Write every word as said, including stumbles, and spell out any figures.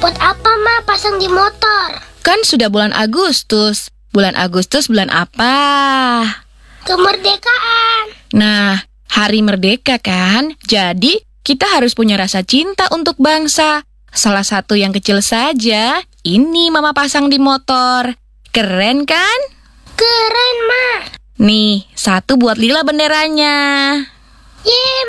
Buat apa, Ma, pasang di motor? Kan sudah bulan Agustus. Bulan Agustus bulan apa? Kemerdekaan. Nah, hari merdeka kan? Jadi, kita harus punya rasa cinta untuk bangsa. Salah satu yang kecil saja, ini Mama pasang di motor. Keren kan? Keren, Ma. Nih, satu buat Lila benderanya. Yeay,